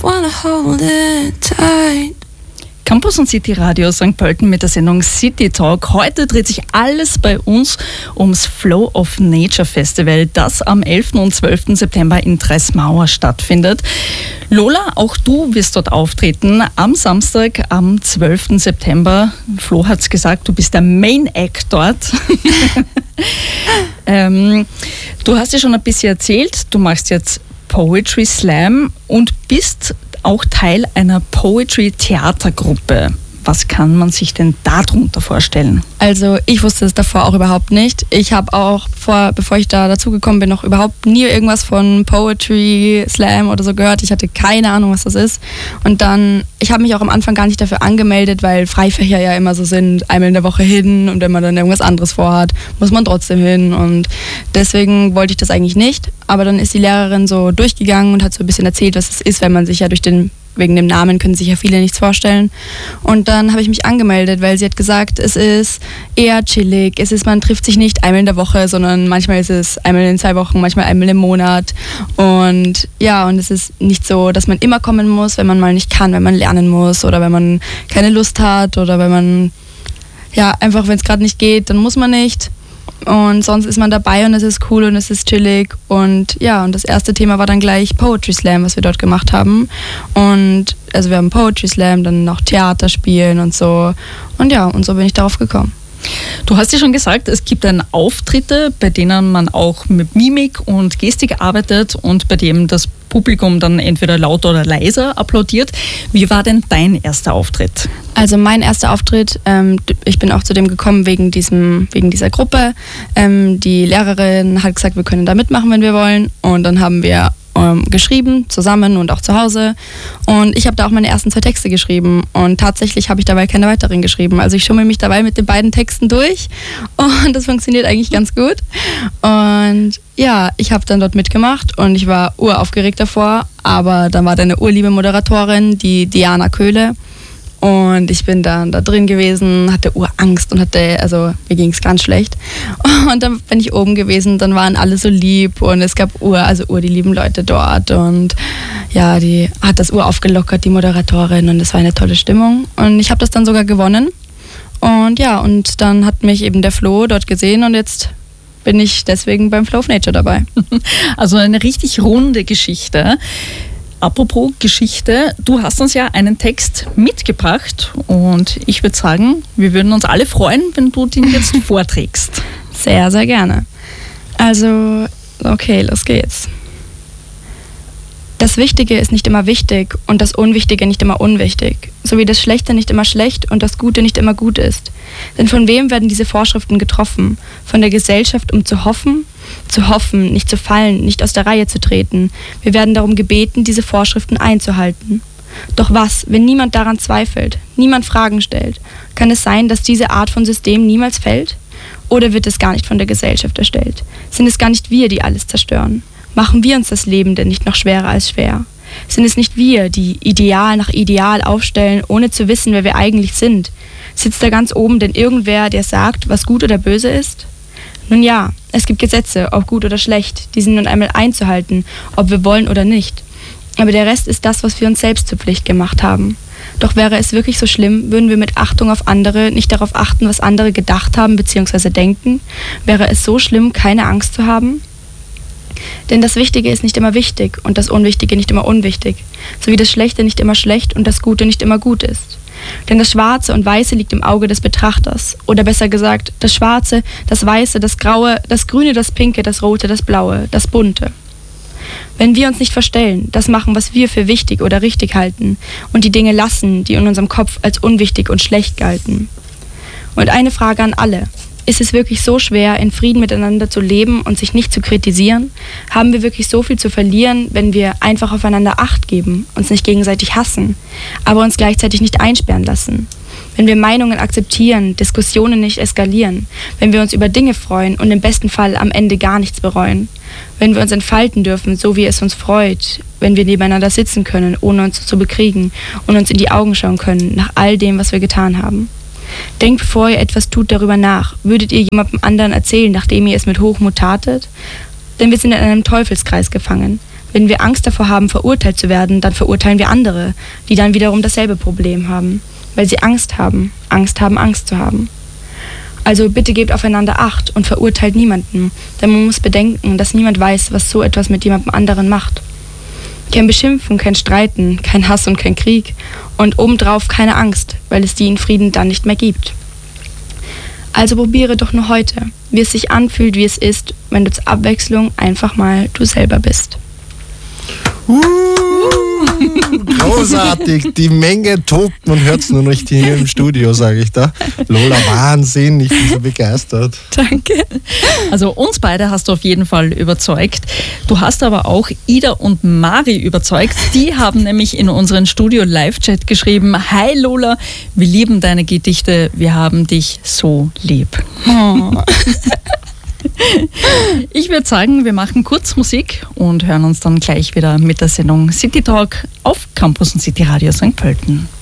wanna hold it tight. Campus und City Radio St. Pölten mit der Sendung City Talk. Heute dreht sich alles bei uns ums Flow of Nature Festival, das am 11. und 12. September in Treßmauer stattfindet. Lola, auch du wirst dort auftreten am Samstag, am 12. September. Flo hat es gesagt, du bist der Main Act dort. Du hast ja schon ein bisschen erzählt, du machst jetzt Poetry Slam und bist auch Teil einer Poetry-Theatergruppe. Was kann man sich denn darunter vorstellen? Also ich wusste es davor auch überhaupt nicht. Ich habe auch, bevor ich da dazugekommen bin, noch überhaupt nie irgendwas von Poetry, Slam oder so gehört. Ich hatte keine Ahnung, was das ist. Und dann, ich habe mich auch am Anfang gar nicht dafür angemeldet, weil Freifächer ja immer so sind, einmal in der Woche hin und wenn man dann irgendwas anderes vorhat, muss man trotzdem hin. Und deswegen wollte ich das eigentlich nicht. Aber dann ist die Lehrerin so durchgegangen und hat so ein bisschen erzählt, was es ist, wenn man sich ja wegen dem Namen können sich ja viele nichts vorstellen. Und dann habe ich mich angemeldet, weil sie hat gesagt, es ist eher chillig. Man trifft sich nicht einmal in der Woche, sondern manchmal ist es einmal in 2 Wochen, manchmal einmal im Monat. Und ja, und es ist nicht so, dass man immer kommen muss, wenn man mal nicht kann, wenn man lernen muss oder wenn man keine Lust hat oder wenn man, ja, einfach, wenn es gerade nicht geht, dann muss man nicht. Und sonst ist man dabei und es ist cool und es ist chillig. Und ja, und das erste Thema war dann gleich Poetry Slam, was wir dort gemacht haben. Und also wir haben Poetry Slam, dann noch Theater spielen und so. Und ja, und so bin ich darauf gekommen. Du hast ja schon gesagt, es gibt dann Auftritte, bei denen man auch mit Mimik und Gestik arbeitet und bei dem das Publikum dann entweder lauter oder leiser applaudiert. Wie war denn dein erster Auftritt? Also mein erster Auftritt, ich bin auch zu dem gekommen wegen dieser Gruppe. Die Lehrerin hat gesagt, wir können da mitmachen, wenn wir wollen. Und dann haben wir geschrieben, zusammen und auch zu Hause. Und ich habe da auch meine ersten 2 Texte geschrieben. Und tatsächlich habe ich dabei keine weiteren geschrieben. Also ich schummel mich dabei mit den beiden Texten durch. Und das funktioniert eigentlich ganz gut. Und ja, ich habe dann dort mitgemacht und ich war uraufgeregt davor. Aber dann war da eine urliebe Moderatorin, die Diana Köhle. Und ich bin dann da drin gewesen, hatte Urangst und mir ging es ganz schlecht. Und dann bin ich oben gewesen, dann waren alle so lieb und es gab die lieben Leute dort. Und ja, die hat das aufgelockert, die Moderatorin, und es war eine tolle Stimmung. Und ich habe das dann sogar gewonnen. Und ja, und dann hat mich eben der Flo dort gesehen und jetzt bin ich deswegen beim Flow of Nature dabei. Also eine richtig runde Geschichte. Apropos Geschichte, du hast uns ja einen Text mitgebracht und ich würde sagen, wir würden uns alle freuen, wenn du den jetzt vorträgst. Sehr, sehr gerne. Also, okay, los geht's. Das Wichtige ist nicht immer wichtig und das Unwichtige nicht immer unwichtig, so wie das Schlechte nicht immer schlecht und das Gute nicht immer gut ist. Denn von wem werden diese Vorschriften getroffen? Von der Gesellschaft, um zu hoffen, nicht zu fallen, nicht aus der Reihe zu treten. Wir werden darum gebeten, diese Vorschriften einzuhalten. Doch was, wenn niemand daran zweifelt, niemand Fragen stellt? Kann es sein, dass diese Art von System niemals fällt? Oder wird es gar nicht von der Gesellschaft erstellt? Sind es gar nicht wir, die alles zerstören? Machen wir uns das Leben denn nicht noch schwerer als schwer? Sind es nicht wir, die Ideal nach Ideal aufstellen, ohne zu wissen, wer wir eigentlich sind? Sitzt da ganz oben denn irgendwer, der sagt, was gut oder böse ist? Nun ja, es gibt Gesetze, ob gut oder schlecht, die sind nun einmal einzuhalten, ob wir wollen oder nicht. Aber der Rest ist das, was wir uns selbst zur Pflicht gemacht haben. Doch wäre es wirklich so schlimm, würden wir mit Achtung auf andere nicht darauf achten, was andere gedacht haben bzw. denken? Wäre es so schlimm, keine Angst zu haben? Denn das Wichtige ist nicht immer wichtig und das Unwichtige nicht immer unwichtig, so wie das Schlechte nicht immer schlecht und das Gute nicht immer gut ist. Denn das Schwarze und Weiße liegt im Auge des Betrachters, oder besser gesagt, das Schwarze, das Weiße, das Graue, das Grüne, das Pinke, das Rote, das Blaue, das Bunte. Wenn wir uns nicht verstellen, das machen, was wir für wichtig oder richtig halten und die Dinge lassen, die in unserem Kopf als unwichtig und schlecht galten. Und eine Frage an alle. Ist es wirklich so schwer, in Frieden miteinander zu leben und sich nicht zu kritisieren? Haben wir wirklich so viel zu verlieren, wenn wir einfach aufeinander Acht geben, uns nicht gegenseitig hassen, aber uns gleichzeitig nicht einsperren lassen? Wenn wir Meinungen akzeptieren, Diskussionen nicht eskalieren, wenn wir uns über Dinge freuen und im besten Fall am Ende gar nichts bereuen? Wenn wir uns entfalten dürfen, so wie es uns freut, wenn wir nebeneinander sitzen können, ohne uns zu bekriegen und uns in die Augen schauen können, nach all dem, was wir getan haben? Denkt, bevor ihr etwas tut, darüber nach. Würdet ihr jemandem anderen erzählen, nachdem ihr es mit Hochmut tatet? Denn wir sind in einem Teufelskreis gefangen. Wenn wir Angst davor haben, verurteilt zu werden, dann verurteilen wir andere, die dann wiederum dasselbe Problem haben, weil sie Angst haben, Angst zu haben. Also bitte gebt aufeinander Acht und verurteilt niemanden, denn man muss bedenken, dass niemand weiß, was so etwas mit jemandem anderen macht. Kein Beschimpfen, kein Streiten, kein Hass und kein Krieg und obendrauf keine Angst, weil es den Frieden dann nicht mehr gibt. Also probiere doch nur heute, wie es sich anfühlt, wie es ist, wenn du zur Abwechslung einfach mal du selber bist. Großartig, die Menge tobt, man hört es nur nicht hier im Studio, sage ich da. Lola, Wahnsinn, ich bin so begeistert. Danke. Also uns beide hast du auf jeden Fall überzeugt. Du hast aber auch Ida und Mari überzeugt. Die haben nämlich in unseren Studio-Live-Chat geschrieben: Hi Lola, wir lieben deine Gedichte, wir haben dich so lieb. Oh. Ich würde sagen, wir machen kurz Musik und hören uns dann gleich wieder mit der Sendung City Talk auf Campus und City Radio St. Pölten.